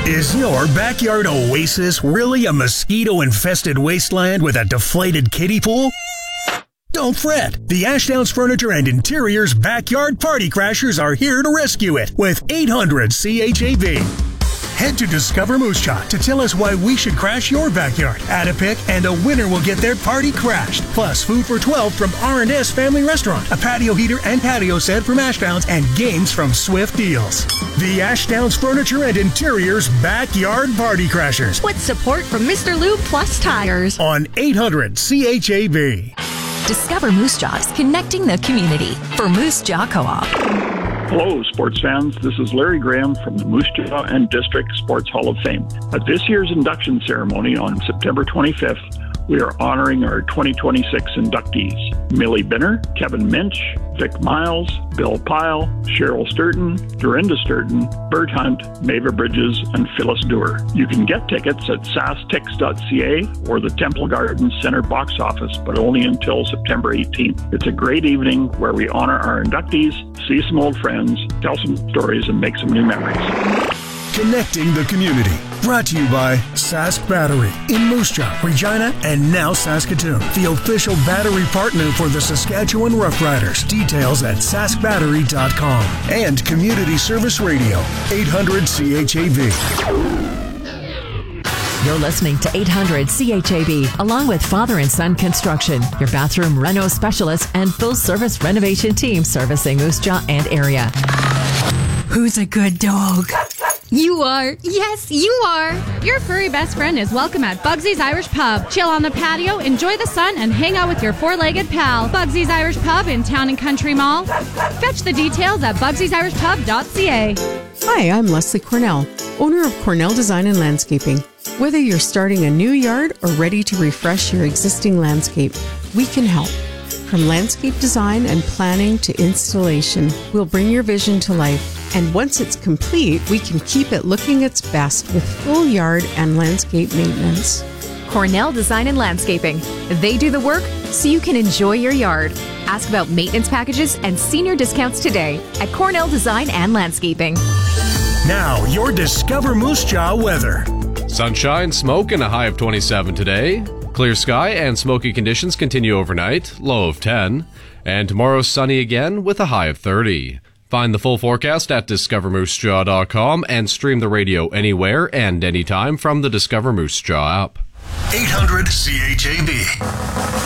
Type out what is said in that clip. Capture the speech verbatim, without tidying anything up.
Is your backyard oasis really a mosquito-infested wasteland with a deflated kiddie pool? Don't fret. The Ashdowns Furniture and Interiors Backyard Party Crashers are here to rescue it with eight hundred C H A B. Head to Discover Moose Jaw to tell us why we should crash your backyard. Add a pick and a winner will get their party crashed. Plus, food for twelve from R and S Family Restaurant, a patio heater and patio set from Ashdowns, and games from Swift Deals. The Ashdowns Furniture and Interiors Backyard Party Crashers. With support from Mister Lube Plus Tires. On eight hundred C H A B. Discover Moose Jaws, connecting the community for Moose Jaw Co-op. Hello, sports fans. This is Larry Graham from the Moose Jaw and District Sports Hall of Fame. At this year's induction ceremony on September twenty-fifth, we are honoring our twenty twenty-six inductees: Millie Binner, Kevin Minch, Vic Miles, Bill Pyle, Cheryl Sturton, Dorinda Sturton, Bert Hunt, Mava Bridges, and Phyllis Dewar. You can get tickets at s a s tix dot c a or the Temple Gardens Center box office, but only until September eighteenth. It's a great evening where we honor our inductees, see some old friends, tell some stories, and make some new memories. Connecting the community. Brought to you by Sask Battery in Moose Jaw, Regina, and now Saskatoon. The official battery partner for the Saskatchewan Roughriders. Details at sask battery dot com. And Community Service Radio, eight hundred C H A B. You're listening to eight hundred C H A B, along with Father and Son Construction, your bathroom reno specialist and full-service renovation team servicing Moose Jaw and area. Who's a good dog? You are. Yes, you are. Your furry best friend is welcome at Bugsy's Irish Pub. Chill on the patio, enjoy the sun, and hang out with your four-legged pal. Bugsy's Irish Pub in Town and Country Mall. Fetch the details at bugsys irish pub dot c a. Hi, I'm Leslie Cornell, owner of Cornell Design and Landscaping. Whether you're starting a new yard or ready to refresh your existing landscape, we can help. From landscape design and planning to installation, we'll bring your vision to life. And once it's complete, we can keep it looking its best with full yard and landscape maintenance. Cornell Design and Landscaping. They do the work so you can enjoy your yard. Ask about maintenance packages and senior discounts today at Cornell Design and Landscaping. Now, your Discover Moose Jaw weather. Sunshine, smoke, and a high of twenty-seven today. Clear sky and smoky conditions continue overnight, low of ten. And tomorrow sunny again with a high of thirty. Find the full forecast at discover moose jaw dot com and stream the radio anywhere and anytime from the Discover Moose Jaw app. eight hundred C H A B.